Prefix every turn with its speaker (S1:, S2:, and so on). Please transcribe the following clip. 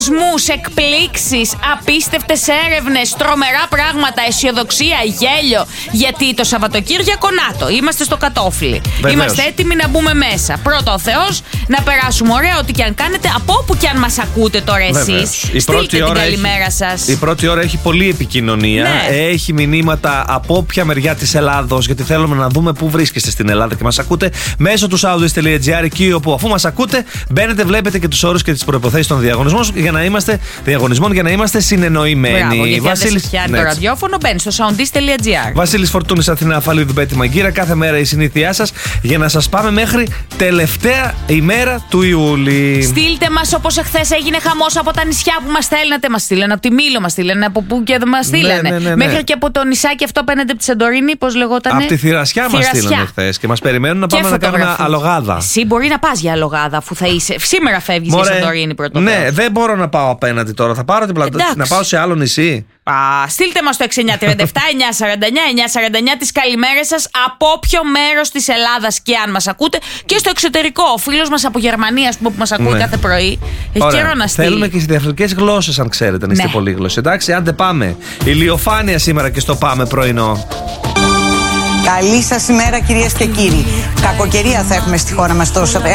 S1: διαγωνισμούς, εκπλήξεις, απίστευτες έρευνες, τρομερά πράγματα, αισιοδοξία, γέλιο. Γιατί το Σαββατοκύριακο, νάτο, είμαστε στο κατόφλι.
S2: Βεβαίως.
S1: Είμαστε έτοιμοι να μπούμε μέσα. Πρώτα ο Θεός, να περάσουμε ωραία, ό,τι και αν κάνετε, από όπου και αν μας ακούτε τώρα εσείς. Στείλτε την καλημέρα σας.
S2: Η πρώτη ώρα έχει πολλή επικοινωνία.
S1: Ναι.
S2: Έχει μηνύματα από όποια μεριά της Ελλάδος, γιατί θέλουμε να δούμε πού βρίσκεστε στην Ελλάδα και μας ακούτε μέσω του soundist.gr, εκεί όπου αφού μας ακούτε, μπαίνετε, βλέπετε και τους όρους και τις προϋποθέσεις των διαγωνισμών για να είμαστε συνεννοημένοι.
S1: Μπράβο, γιατί αν δεν σε πιάνει το ραδιόφωνο, μπαίνει στο soundist.gr.
S2: Βασίλης Φορτούνης, Αθηνά, Αφαλίδου, Μπέτη Μαγκύρα. Κάθε μέρα η συνήθειά σας για να σας πάμε μέχρι τελευταία ημέρα του Ιούλη.
S1: Στείλτε μας, όπως εχθές έγινε χαμός από τα νησιά που μας στέλνατε. Μας στείλανε από τη Μήλο, μας στείλανε από πού και μας στείλανε.
S2: Ναι.
S1: Μέχρι και από το νησάκι αυτό απέναντι από τη Σαντορίνη, πώς λεγότανε.
S2: Από τη Θηρασιά μας στείλανε χθες και μας περιμένουν να πάμε να κάνουμε αλογάδα.
S1: Εσύ μπορεί να πας για αλογάδα, αφού θα είσαι. Σήμερα φεύγεις για Σαντορίνη πρώτο.
S2: Ναι, δεν μπορώ να πάω απέναντι τώρα. Θα πάρω την πλατφόρμα. Να πάω σε άλλο νησί.
S1: Στείλτε μας το 6937-949-949 τις καλημέρες σας από όποιο μέρος της Ελλάδας και αν μας ακούτε, και στο εξωτερικό. Ο φίλος μας από Γερμανία, που μας ακούει κάθε πρωί, έχει καιρό να στείλει.
S2: Θέλουμε και σε διαφορετικές γλώσσες, αν ξέρετε, αν είστε πολύγλωσσοι. Εντάξει, άντε πάμε. Ηλιοφάνεια σήμερα και στο πάμε πρωινό.
S3: Καλή σας ημέρα, κυρίες και κύριοι. Κακοκαιρία θα έχουμε στη χώρα μας τόσο.